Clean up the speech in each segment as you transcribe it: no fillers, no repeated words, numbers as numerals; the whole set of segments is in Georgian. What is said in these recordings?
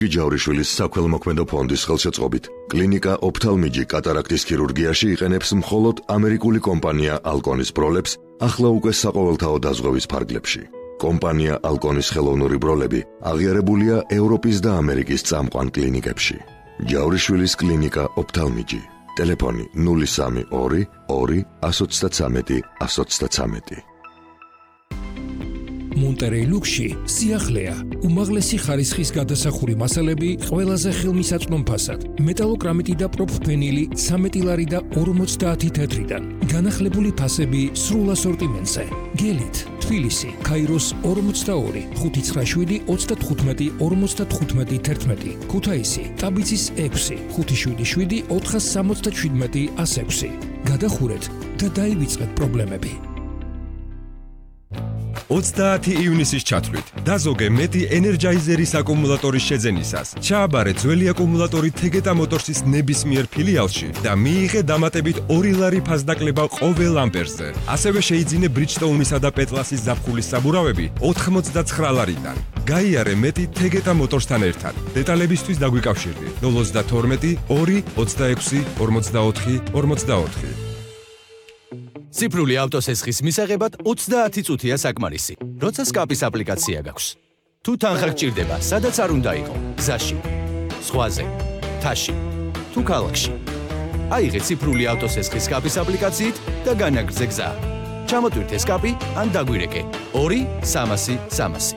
ჯავრიშვილის საქველმოქმედო ფონდის ხელშეწყობით კლინიკა ოფთალმიჯი კატარაქტის ქირურგიაში იყენებს მხოლოდ ამერიკული კომპანია ალკონის ბროლებს ახლა უკვე საყოველთაო დაზღვევის ფარგლებში. კომპანია ალკონის ხელოვნური ბროლები აღიარებულია ევროპის და ამერიკის წამყვან კლინიკებში. ჯავრიშვილის კლინიკა ოფთალმიჯი. ტელეფონი 032 2 133 133. მონტერეი ლუქსში სიახლეა, უმაღლესი ხარისხის გადასახური მასალები ყველაზე ხელმისაწვდომ ფასად, მეტალოკრამიტი და პროფფენილი 13 ლარი და 50 თეთრიდან, განახლებული ფასები სრულ ასორტიმენტზე. გელით, თბილისი, ქაიროს 42, 597 35 55 11, ქუთაისი, ტაბიცის 6, 577 477 106. გადახურეთ და დაივიწყეთ პრობლემები. 30 ივნისის ჩათვლით დაზოგე მეტი ენერჯაიზერის აკუმულატორის შეძენისას. ჩააბარე ძველი აკუმულატორი თეგეტა მოტორსის ნებისმიერ ფილიალში და მიიღე დამატებით 2 ლარი ფასდაკლება ყოველ ამპერზე. ასევე შეიძინე ბრიჯსტოუნისა და პეტლასის ზაფხულის საბურავები 89 ლარიდან. გაიარე მეტი თეგეტა მოტორსთან ერთად. დეტალებისთვის დაგვიკავშირდი 032 2 26 44 44. ციფრული ავტოსესხის მისაღებად 30 წუთია საკმარისი. როცა სკაპის აპლიკაცია გაქვს. თუ თანხა გჭირდება, სადაც არ უნდა იყო, გზაში, ზღვაზე, მთაში, თუ ქალაქში. აიღე ციფრული ავტოსესხის სკაპის აპლიკაციით და განაგრძე გზა. ჩამოტვირთე სკაპი ან დაგვირეკე 2 300 300.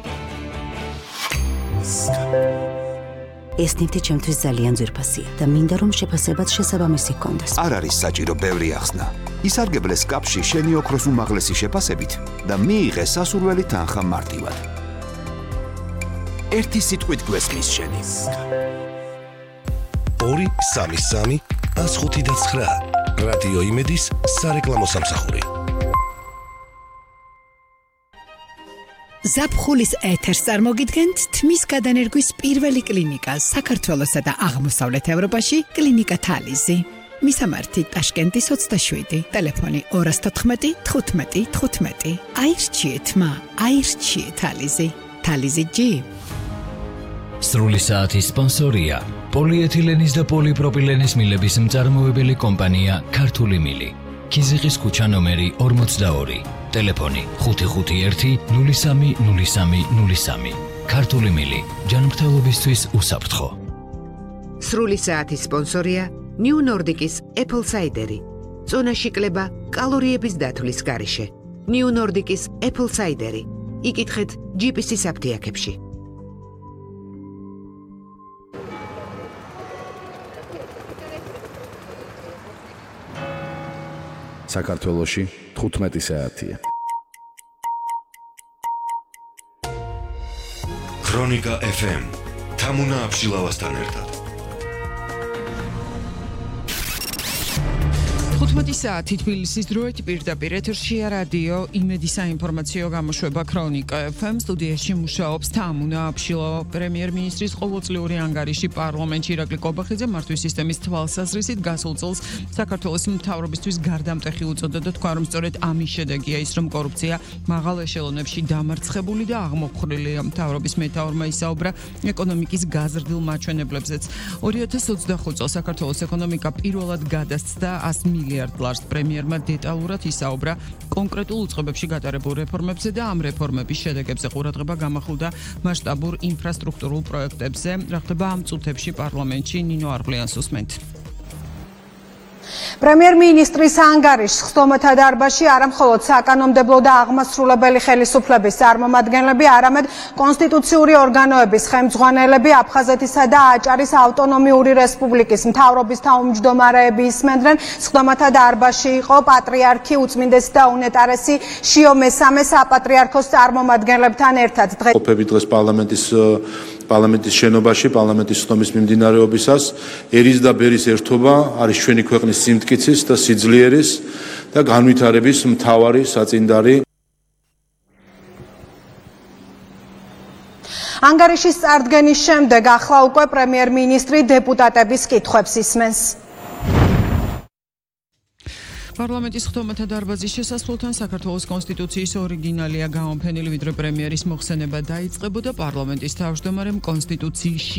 ეს ნივთი ჩემთვის ძალიან ძვირფასია და მინდა რომ შეფასებაც შესაბამისი ჰქონდეს. არ არის საჭირო ბევრი ახსნა. ისარგებლე სკაპში შენი ოქროს უმაღლესი შეფასებით და მიიღე სასურველი თანხა მარტივად. ერთი სიტყვით გვესმის შენი. 2 3 105 რადიო იმედის სარეკლამო სამსახური. ზაფხულის ეთერს წარმოგიდგენთ თმის გადანერგვის პირველი კლინიკა საქართველოსა და აღმოსავლეთ ევროპაში კლინიკა თალიზი. მისამართი ტაშკენტის 27, ტელეფონი 214 15 15. აირჩიეთ მა, აირჩიეთ თალიზი. თალიზი G. სრული საათის სპონსორია პოლიეთილენის და პოლიპროპილენის მილების მწარმოებელი კომპანია ქართული მილი. ქიზიყის ქუჩა ნომერი 42. ტელეფონი 551 03 03 03. ქართული მილი ჯანმრთელობისთვის უსაფრთხო. სრული საათის სპონსორია New Nordic-ის Apple Cider-ი. წონაში კლება კალორიების დათვლის გარეშე. New Nordic-ის Apple Cider-ი. იკითხეთ GPS-ის აფთიაქებში. საქართველოში 15 საათია. ქრონიკა FM თამუნა აბშილავასთან ერთად. 15 საათი თბილისის დროით პირდაპირ ეთერშია რადიო იმედი საინფორმაციო გამოშვება ქრონიკა FM. სტუდიაში მუშაობს თამუნა აბშილავა. პრემიერ-მინისტრის ყოველწლიური ანგარიში პარლამენტში ირაკლი კობახიძე მართვის სისტემის თვალსაზრისით გასულ წელს საქართველოს მთავრობისთვის გარდამტეხი უწოდა და თქვა, რომ სწორედ ამის შედეგია ის, რომ კორუფცია მაღალ ეშელონებში დამარცხებული და აღმოფხრილია. მთავრობის მეთაურმა ისაუბრა ეკონომიკის გაზრდილ მაჩვენებლებზეც. 2025 წელს საქართველოს ეკონომიკა პირველად გადასცდა 100 მილიარდ ლარს. პრემიერმა დეტალურად ისაუბრა კონკრეტულ უწყებებში გატარებულ რეფორმებზე და ამ რეფორმების შედეგებზე. ყურადღება გამახვილდა მასშტაბურ ინფრასტრუქტურულ პროექტებზე. რა ხდება ამ წუთებში პარლამენტში? ნინო არღლიანს უსმენთ. პრემიერ-მინისტრის ანგარიშს ხსოვმეთა დარბაზში არა მხოლოდ საკანონმდებლო და აღმასრულებელი ხელისუფლების წარმომადგენლები, არამედ კონსტიტუციური ორგანოების ხელმძღვანელები, აფხაზეთისა და აჭარის ავტონომიური რესპუბლიკის მთავრობის თავმჯდომარეები ისმენდნენ. ხსოვმეთა დარბაზში იყო პატრიარქი უწმინდესი და უნეტარესი შიო მესამე საპატრიარქოს წარმომადგენლებთან ერთად. დღეს პარლამენტის შენობაში, პარლამენტის ხსოვნის მიმდინარეობისას ერის და ბერის ერთობა არის ჩვენი ქვეყნის სიმტკიცის და სიძლიერის და განვითარების მთავარი საწინდარი. ანგარიშის წარდგენის შემდეგ ახლა უკვე პრემიერ-მინისტრი დეპუტატების კითხვებს ისმენს. პარლამენტის ხსოვმეთა დარბაზის შესასვლელთან საქართველოს კონსტიტუციის ორიგინალია გამოფენილი, ვიდრე პრემიერის მოხსენება დაიწყებოდა. პარლამენტის თავმჯდომარემ კონსტიტუციის